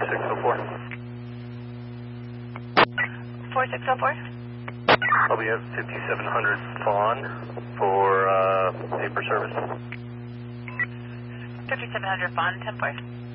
4604. 4604. I'll be at 5700 Fawn for paper service. 5700 Fawn, 10-4.